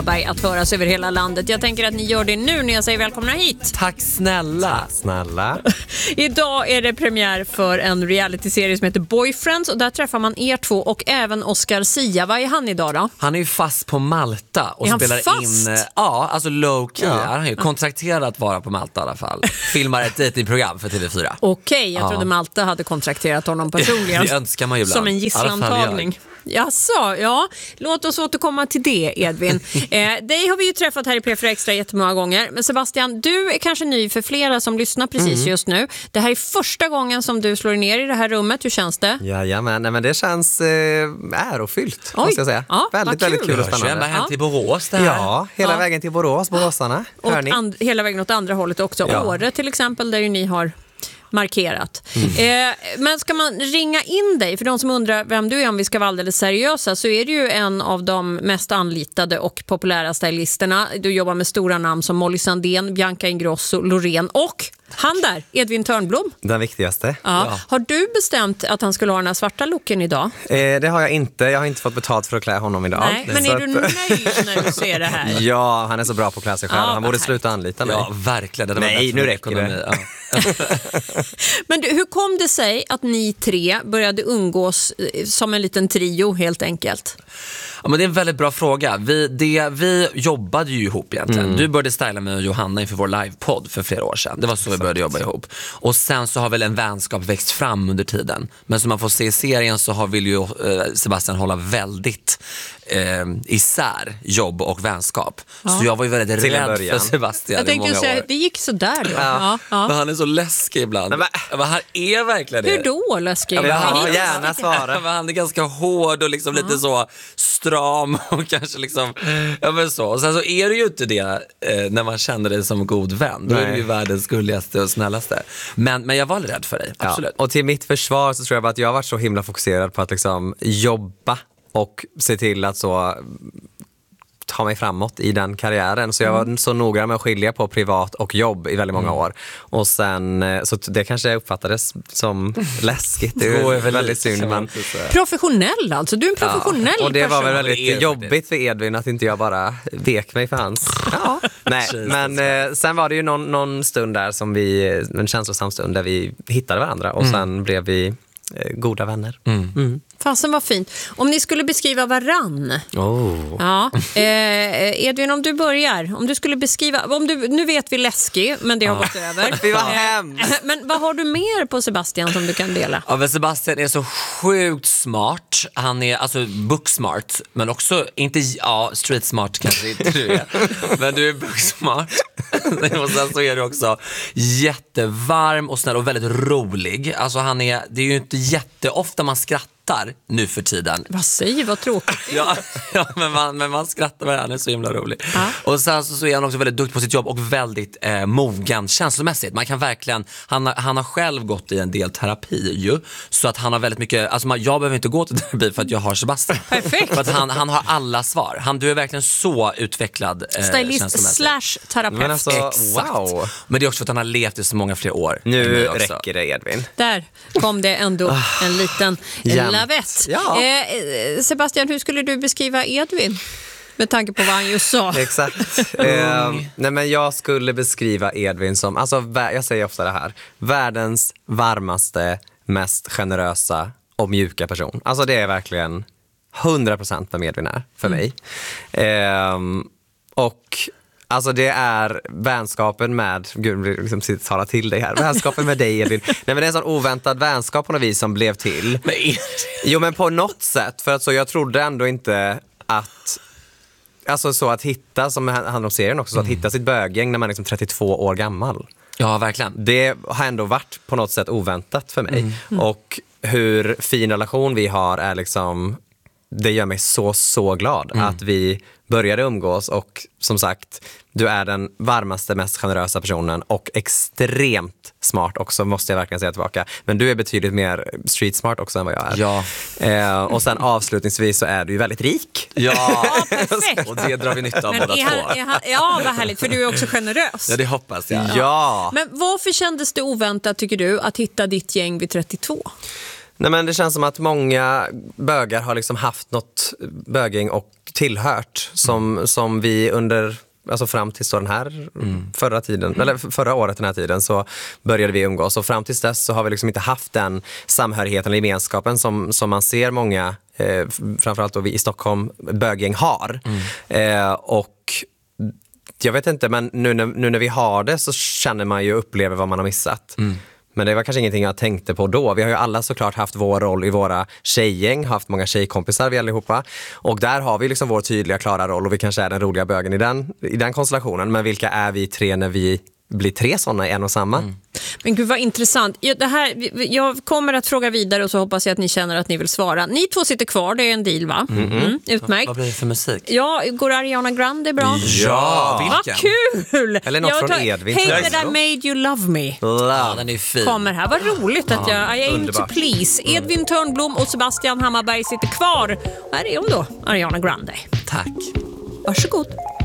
att höras över hela landet. Jag tänker att ni gör det nu när jag säger välkomna hit. Tack snälla. Snälla. Idag är det premiär för en realityserie som heter Boyfriends och där träffar man er två och även Oscar Sia. Vad är han idag då? Han är ju fast på Malta och är spelar han fast? in, ja, alltså low key. Han är ju kontrakterad att vara på Malta i alla fall. Filmar ett datingprogram för TV4. Okej, jag trodde Malta hade kontrakterat honom personligen. Det önskar man ju ibland. Som en gisslantagning. Jaså, ja. Låt oss återkomma till det, Edvin. Dig har vi ju träffat här i P4 Extra jättemånga gånger. Men Sebastian, du är kanske ny för flera som lyssnar precis just nu. Det här är första gången som du slår ner i det här rummet. Hur känns det? Jajamän, men det känns ärofyllt, måste jag säga. Ja, väldigt, väldigt kul och Ända spännande. hem till Borås det här. Ja, hela vägen till Borås, boråsarna. Hör ni? Hela vägen åt andra hållet också. Ja. Åre till exempel, där ju ni har markerat. Men ska man ringa in dig, för de som undrar vem du är om vi ska vara alldeles seriösa, så är du ju en av de mest anlitade och populära stylisterna. Du jobbar med stora namn som Molly Sandén, Bianca Ingrosso, Loreen och han där, Edvin Törnblom. Den viktigaste. Ja. Har du bestämt att han skulle ha den här svarta looken idag? Det har jag inte. Jag har inte fått betalt för att klä honom idag. Nej, men är du nöjd när du ser det här? Ja, han är så bra på att klä sig själv. Ja, han borde sluta anlita mig. Ja, verkligen. Det var Nej, bättre nu räcker ekonomi. det. Ja. Men du, hur kom det sig att ni tre började umgås som en liten trio helt enkelt? Ja, men det är en väldigt bra fråga. Vi jobbade ju ihop egentligen. Du började styla med Johanna inför vår livepodd för flera år sedan. Det var så vi började jobba ihop. Och sen så har väl en vänskap växt fram under tiden. Men som man får se i serien så vill ju Sebastian hålla väldigt isär jobb och vänskap. Så jag var ju väldigt rädd för Sebastian jag i många säga, år. det gick så där då. Ja. Men han är så läskig ibland. Men han är verkligen det. Hur då läskig? Ja, gärna svara. Men han är ganska hård och liksom lite så stram och kanske liksom, ja men så. Och sen så är det ju inte det när man känner dig som god vän. Då är du ju världens gulligaste och snällaste. Men jag var rädd för dig, absolut. Ja. Och till mitt försvar så tror jag bara att jag har varit så himla fokuserad på att liksom jobba och se till att så ta mig framåt i den karriären. Så jag var så noggrann med att skilja på privat och jobb i väldigt många år. Och sen, så det kanske uppfattades som läskigt. Det är väldigt synd. Men Professionell alltså, du är en professionell person. Och det var väl väldigt Det är jobbigt för Edvin att inte jag bara vek mig för hans. Nej, men sen var det ju någon stund där som en känslosam stund där vi hittade varandra och sen blev vi goda vänner. Fasen var fint. Om ni skulle beskriva varann. Ja. Edvin, om du börjar. Om du skulle beskriva, nu vet vi läskig, men det har gått över. Vi var hemskt. Men vad har du mer på Sebastian som du kan dela? Ja, men Sebastian är så sjukt smart. Han är alltså booksmart, men också inte street smart kanske inte du är. Men du är booksmart. Och sen så är du också jättevarm och snäll och väldigt rolig. Alltså det är ju inte jätteofta man skrattar nu för tiden. Vad tråkigt. Ja, men man skrattar med han är så himla rolig. Och sen så är han också väldigt duktig på sitt jobb och väldigt mogen känslomässigt. Man kan verkligen, han har själv gått i en del terapi ju, så att han har väldigt mycket, alltså jag behöver inte gå till terapi för att jag har Sebastian. Perfekt. För att han har alla svar. Du är verkligen så utvecklad Stylist / terapeut. Men alltså, wow. Men det är också för att han har levt i så många fler år. Nu räcker det, Edvin. Där kom det ändå en liten lavett. Ja. Sebastian, hur skulle du beskriva Edvin? Med tanke på vad han just sa. Exakt. Nej, men jag skulle beskriva Edvin som, alltså jag säger ofta det här, världens varmaste, mest generösa och mjuka person. Alltså det är verkligen 100% vem Edvin är för mig. Och alltså det är vänskapen med, gud liksom tala till dig här, vänskapen med dig Edvin. Nej, men det är en sån oväntad vänskap på något vis som blev till. Jo, men på något sätt, för att så jag trodde ändå inte att, alltså så att hitta, som handlar om serien också, så att hitta sitt böggäng när man är liksom 32 år gammal. Ja, verkligen. Det har ändå varit på något sätt oväntat för mig. Och hur fin relation vi har är liksom, det gör mig så glad att vi började umgås. Och som sagt, du är den varmaste, mest generösa personen och extremt smart också, måste jag verkligen säga tillbaka. Men du är betydligt mer street smart också än vad jag är. Ja. Och sen avslutningsvis så är du ju väldigt rik. Ja, perfekt. Och det drar vi nytta av båda två. Ja, vad härligt, för du är också generös. Ja, det hoppas jag. Ja. Men varför kändes det oväntat, tycker du, att hitta ditt gäng vid 32? Nej, men det känns som att många bögar har liksom haft något böging och tillhört som vi under, alltså fram till den här förra året den här tiden så började vi umgås, och fram till dess så har vi liksom inte haft den samhörigheten eller gemenskapen som man ser många, framförallt då vi i Stockholm, bögäng har. Och jag vet inte, men nu när vi har det så känner man ju och upplever vad man har missat. Men det var kanske ingenting jag tänkte på då. Vi har ju alla såklart haft vår roll i våra tjejgäng, haft många tjejkompisar vi allihopa. Och där har vi liksom vår tydliga, klara roll, och vi kanske är den roliga bögen i den konstellationen. Men vilka är vi tre när vi blir tre sådana i en och samma? Men gud vad intressant. Jag kommer att fråga vidare och så hoppas jag att ni känner att ni vill svara. Ni två sitter kvar, det är en deal va? Utmärkt. Vad blir det för musik? Ja, går Ariana Grande bra? Ja, vad kul! Eller något från Edvin. Hate that I made you love me. Ja, den är fin. Kommer här. Vad roligt att jag aim underbart. to please. Edvin Törnblom och Sebastian Hammarberg sitter kvar. Här är hon då, Ariana Grande. Tack. Varsågod.